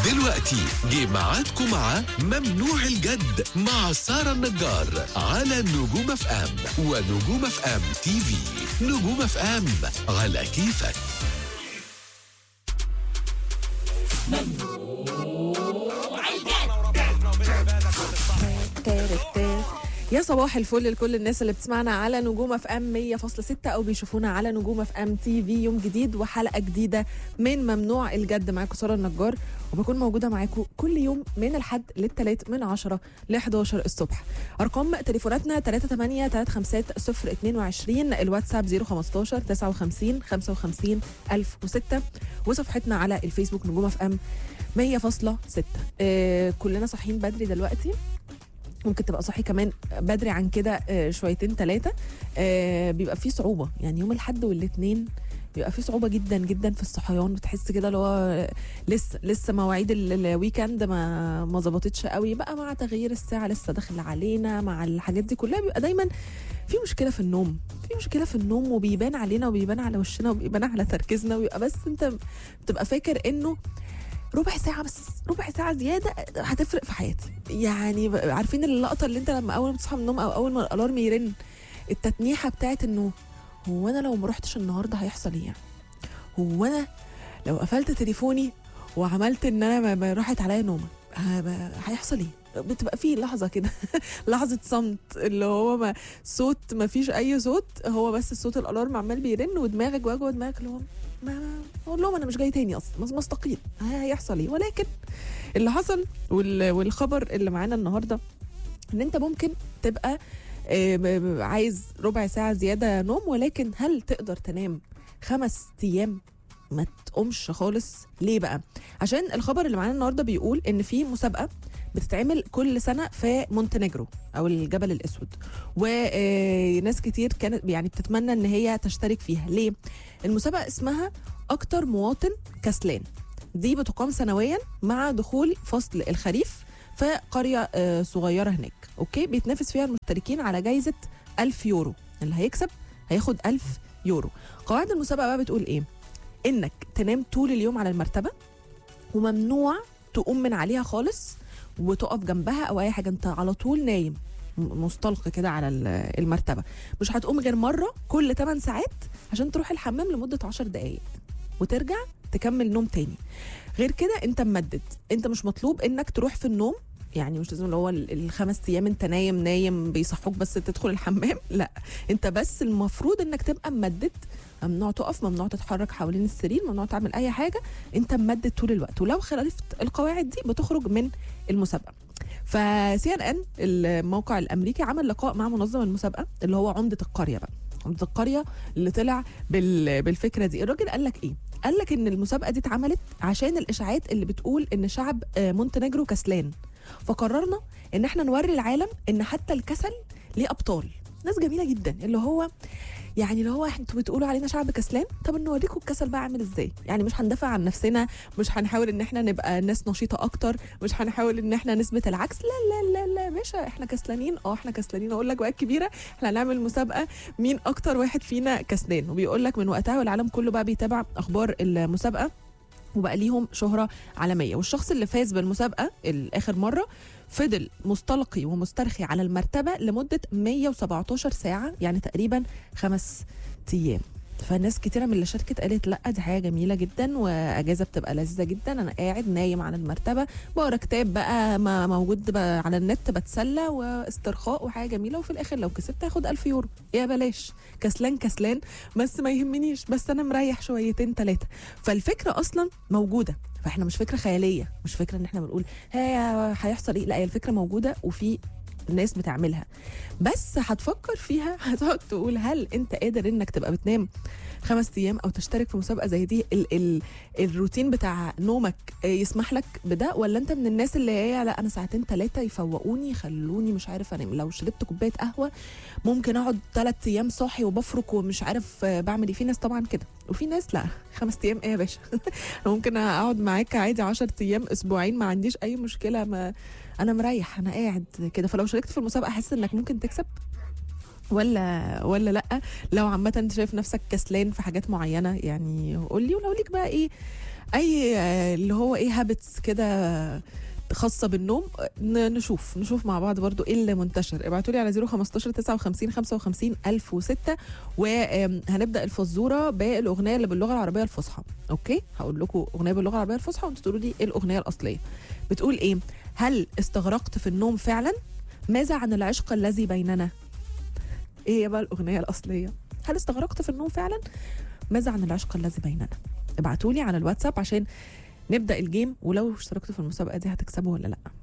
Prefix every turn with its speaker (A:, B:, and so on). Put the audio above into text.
A: دلوقتي جه ميعادكم مع ممنوع الجد مع سارة النجار على نجوم اف ام ونجوم اف ام تي في. نجوم اف ام على كيفك.
B: يا صباح الفل لكل الناس اللي بتسمعنا على نجوم اف ام 100.6 او بيشوفونا على نجوم اف ام تي في. يوم جديد وحلقه جديده من ممنوع الجد. معاكم ساره النجار وبكون موجوده معاكم كل يوم من الحد للثلاث من 10 ل 11 الصبح. ارقام تليفوناتنا 38 الواتساب 015 59 55 1006 وصفحتنا على الفيسبوك نجوم اف ام 100.6. كلنا صاحيين بدري دلوقتي، ممكن تبقى صاحي كمان بدري عن كده شويتين ثلاثة. بيبقى فيه صعوبة، يعني يوم الحد والاثنين بيبقى فيه صعوبة جدا جدا في الصحيان. بتحس كده اللي هو لسه مواعيد الويكند ما ظبطتش قوي بقى، مع تغيير الساعة لسه داخل علينا، مع الحاجات دي كلها بيبقى دايما في مشكلة في النوم، وبيبان علينا وبيبان على وشنا وبيبان على تركيزنا. ويبقى بس انت بتبقى فاكر انه ربع ساعة زيادة هتفرق في حياتي. يعني عارفين اللقطة اللي انت لما اول ما تصحى من النوم او اول ما الالارم يرن، التتنيحة بتاعت انه هو انا لو ما رحتش النهارده هيحصل ايه؟ يعني هو انا لو قفلت تليفوني وعملت ان انا ما راحت عليا نومه هيحصل ايه؟ بتبقى فيه لحظة كده لحظة صمت، اللي هو ما فيش اي صوت، هو بس الصوت الالارم عمال بيرن ودماغك جوه دماغك اللي هو اقول لهم انا مش جاي تاني اصلا، مستقيل هيحصل ايه. ولكن اللي حصل والخبر اللي معانا النهارده ان انت ممكن تبقى عايز ربع ساعة زيادة نوم، ولكن هل تقدر تنام 5 أيام ما تقومش خالص؟ ليه بقى؟ عشان الخبر اللي معانا النهارده بيقول ان في مسابقة بتتعمل كل سنة في مونتينيجرو او الجبل الاسود، وناس كتير كانت يعني بتتمنى ان هي تشترك فيها. ليه؟ المسابقة اسمها اكتر مواطن كسلان. دي بتقام سنويا مع دخول فصل الخريف في قرية صغيرة هناك. اوكي، بيتنافس فيها المشتركين على جايزة 1000 يورو، اللي هيكسب هياخد 1000 يورو. قواعد المسابقة بقى بتقول ايه؟ انك تنام طول اليوم على المرتبة، وممنوع تقوم من عليها خالص وتقف جنبها او اي حاجة، انت على طول نايم مستلق كده على المرتبة. مش هتقوم غير مرة كل 8 ساعات عشان تروح الحمام لمدة 10 دقايق وترجع تكمل نوم تاني. غير كده انت ممدد، انت مش مطلوب انك تروح في النوم، يعني مش لازم اللي هو ال5 ايام انت نايم بيصحوك بس تدخل الحمام، لا، انت بس المفروض انك تبقى ممدد، ممنوع تقف، ممنوع تتحرك حوالين السرير، ممنوع تعمل اي حاجة، انت ممدد طول الوقت. ولو خالفت القواعد دي بتخرج من المسابقة. فCNN الموقع الامريكي عمل لقاء مع منظم المسابقة اللي هو عمدة القرية بقى، عمدة القرية اللي طلع بالفكرة دي. الراجل قال لك ايه؟ قال لك ان المسابقة دي اتعملت عشان الاشاعات اللي بتقول ان شعب مونتينيجرو كسلان، فقررنا ان احنا نوري العالم ان حتى الكسل ليه ابطال، ناس جميله جدا. اللي هو انتوا بتقولوا علينا شعب كسلان، طب نوريكم الكسل بقى عامل ازاي. يعني مش هندافع عن نفسنا، مش هنحاول ان احنا نبقى ناس نشيطه اكتر، مش هنحاول ان احنا نثبت العكس، لا لا لا لا يا باشا، احنا كسلانين. احنا كسلانين. اقول لك بقى الكبيره، احنا هنعمل مسابقه مين اكتر واحد فينا كسلان. وبيقول لك من وقتها والعالم كله بقى بيتابع اخبار المسابقه وبقى ليهم شهرة عالمية. والشخص اللي فاز بالمسابقة الآخر مرة فضل مستلقي ومسترخي على المرتبة لمدة 117 ساعة، يعني تقريبا 5 أيام. فالناس كتيرة من اللي شاركت قالت لا دي حاجة جميلة جدا وأجازة بتبقى لذيذة جدا، أنا قاعد نايم على المرتبة بقرا كتاب بقى ما موجود بقى على النت، بتسلى واسترخاء وحاجة جميلة، وفي الآخر لو كسبت هاخد 1000 يورو. يا بلاش، كسلان بس ما يهمنيش، بس أنا مريح شويتين 3. فالفكرة أصلا موجودة، فاحنا مش فكرة خيالية، مش فكرة ان احنا بنقول هيحصل ايه، لا، هي الفكرة موجودة وفي الناس بتعملها. بس هتفكر فيها، هتقعد تقول هل انت قادر انك تبقى بتنام 5 ايام او تشترك في مسابقه زي دي؟ الروتين بتاع نومك يسمح لك بده، ولا انت من الناس اللي هي لا انا 2 3 يفوقوني يخلوني مش عارف انام، لو شربت كوبايه قهوه ممكن اقعد 3 ايام صاحي وبفرك ومش عارف بعمل ايه. في ناس طبعا كده، وفي ناس لا 5 ايام ايه يا باشا انا ممكن اقعد معاك عادي 10 ايام اسبوعين ما عنديش اي مشكله، ما انا مريح، انا قاعد كده. فلو شاركت في المسابقه حاسس انك ممكن تكسب ولا لا؟ لو عامه انت شايف نفسك كسلان في حاجات معينه يعني قول لي. ولو ليك بقى ايه اي اللي هو ايه هابتس كده خاصه بالنوم، نشوف مع بعض برضو ايه اللي منتشر. ابعتوا لي على 015 59 55 1006 وهنبدا الفزوره بالاغنيه اللي باللغه العربيه الفصحى. اوكي، هقول لكم اغنيه باللغه العربيه الفصحى وانتوا تقولوا لي ايه الاغنيه الاصليه. بتقول ايه؟ هل استغرقت في النوم فعلا؟ ماذا عن العشق الذي بيننا؟ ايه بقى الاغنيه الاصليه؟ هل استغرقت في النوم فعلا؟ ماذا عن العشق الذي بيننا؟ ابعتوا لي على الواتساب عشان نبدا الجيم، ولو اشتركتوا في المسابقه دي هتكسبوا ولا لا.